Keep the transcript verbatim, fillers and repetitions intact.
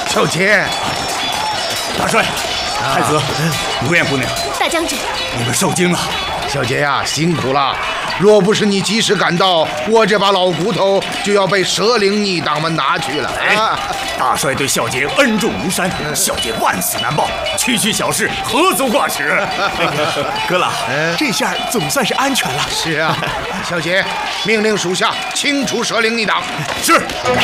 小杰， 大帅，太子，如燕姑娘， 大将军， 你们受惊了。 小杰呀，辛苦了。若不是你及时赶到，我这把老骨头就要被蛇灵逆党们拿去了。 哎，大帅对小杰恩重如山，小杰万死难报，区区小事何足挂齿。 哥老，这下总算是安全了。 是啊，小杰，命令属下清除蛇灵逆党。 是。